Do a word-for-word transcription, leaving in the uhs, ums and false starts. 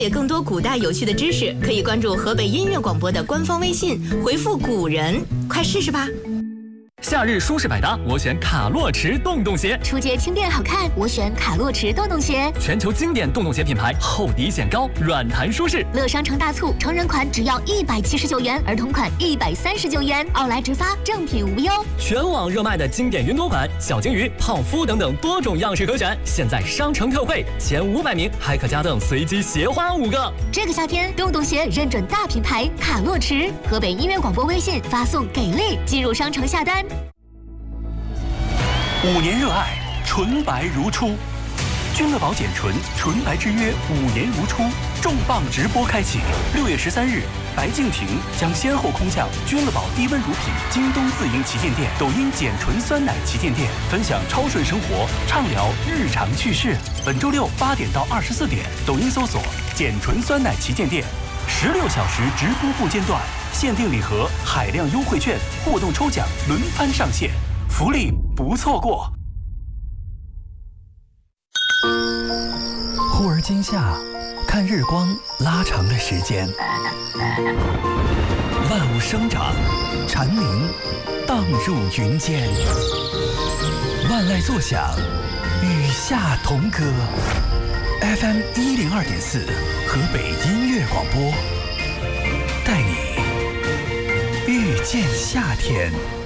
也更多古代有趣的知识，可以关注河北音乐广播的官方微信，回复古人，快试试吧。 夏日舒适百搭，我选卡洛驰洞洞鞋。 出街轻便好看，我选卡洛驰洞洞鞋。 全球经典洞洞鞋品牌，厚底显高，软弹舒适。 乐商城大促，成人款只要一百七十九元，儿童款一百三十九元，奥莱直发，正品无忧。 全网热卖的经典云朵款、小金鱼、泡芙等等多种样式可选，现在商城特惠，前五百名还可加赠随机鞋花五个。 这个夏天，洞洞鞋认准大品牌卡洛驰，河北音乐广播微信发送给力，进入商城下单。 五年热爱，纯白如初。君乐宝简纯纯白之约五年如初，重磅直播开启。六月十三日，白敬亭将先后空降君乐宝低温乳品京东自营旗舰店、抖音简纯酸奶旗舰店，分享超顺生活，畅聊日常趣事。本周六八点到二十四点，抖音搜索简纯酸奶旗舰店，十六小时直播不间断，限定礼盒、海量优惠券、互动抽奖轮番上线。福利不错过。 忽而今夏，看日光拉长的时间，万物生长，蝉鸣荡入云间，万籁作响，与夏同歌。F M 一零二点四，河北音乐广播，带你遇见夏天。